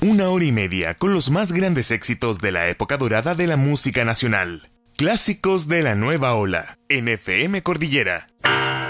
Una hora y media con los más grandes éxitos de la época dorada de la música nacional. Clásicos de la nueva ola, en FM Cordillera.